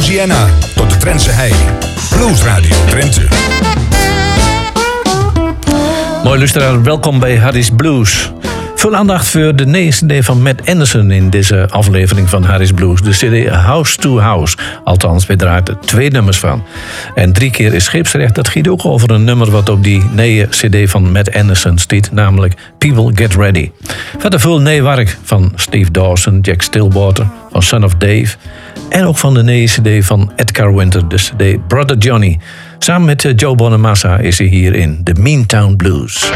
Louisiana tot de Drentse hei. Blues Radio Drenthe. Mooi luisteraar, welkom bij Harry's Blues. Veel aandacht voor de nieuwe cd van Matt Anderson in deze aflevering van Harry's Blues. De cd House to House. Althans, wij draaien er 2 nummers van. En 3 keer is scheepsrecht. Dat gaat ook over een nummer wat op die nieuwe cd van Matt Anderson staat. Namelijk People Get Ready. Verder veel nieuw werk van Steve Dawson, Jack Stillwater, van Son of Dave. En ook van de nieuwe cd van Edgar Winter, de cd Brother Johnny. Samen met Joe Bonamassa is hij hier in The Meantown Blues.